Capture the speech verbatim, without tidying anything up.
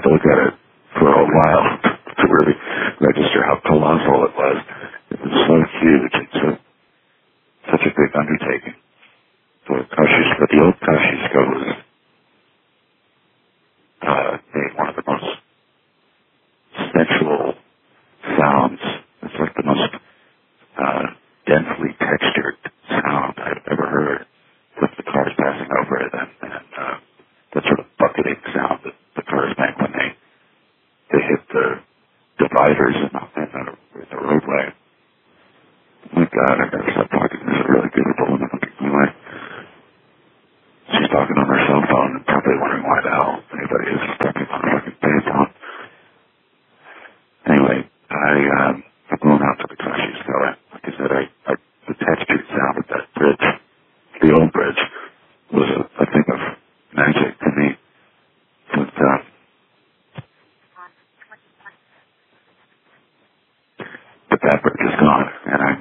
to look at it for a while to really register how colossal it was. It was so huge. It's a, such a big undertaking. So Kosciuszko, the old Kosciuszko was uh, made one of the most sensual sounds. It's like the most uh, densely textured sound I've ever heard with the cars passing over it, and, and uh, that sort of bucketing sound that the cars make when they they hit the dividers in the, in the, in the roadway. Oh my God, I gotta stop talking. This is a really beautiful woman. Anyway, she's talking on her cell phone and probably wondering why the hell anybody is talking on a fucking payphone. Anyway, I, um, I'm going out to the Kosciuszko. Like I said, I, I, the textured sound of that bridge, the old bridge, was a, a thing of magic to me. But, uh, but that bridge is gone, and I